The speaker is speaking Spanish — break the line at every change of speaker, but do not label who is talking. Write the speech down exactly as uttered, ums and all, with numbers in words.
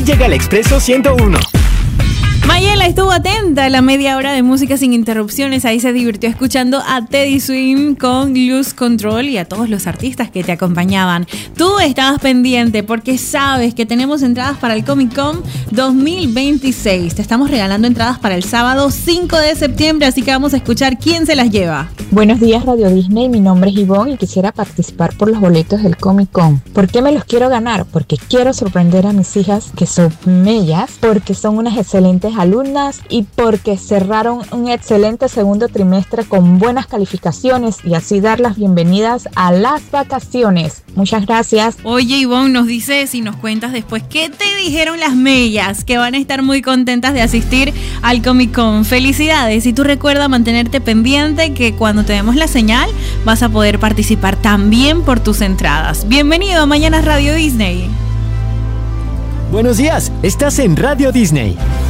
Llega el Expreso ciento uno.
Mayela estuvo atenta a la media hora de música sin interrupciones. Ahí se divirtió escuchando a Teddy Swims con Lose Control y a todos los artistas que te acompañaban. Tú estabas pendiente porque sabes que tenemos entradas para el Comic Con dos mil veintiséis. Te estamos regalando entradas para el sábado cinco de septiembre, así que vamos a escuchar quién se las lleva.
Buenos días, Radio Disney. Mi nombre es Ivonne y quisiera participar por los boletos del Comic Con. ¿Por qué me los quiero ganar? Porque quiero sorprender a mis hijas, que son mellas, porque son unas excelentes alumnas y porque cerraron un excelente segundo trimestre con buenas calificaciones y así dar las bienvenidas a las vacaciones. Muchas gracias.
Oye, Ivonne, nos dices y nos cuentas después qué te dijeron las mellas, que van a estar muy contentas de asistir al Comic Con. Felicidades, y tú recuerda mantenerte pendiente que cuando te demos la señal vas a poder participar también por tus entradas. Bienvenido a Mañanas Radio Disney.
Buenos días, estás en Radio Disney.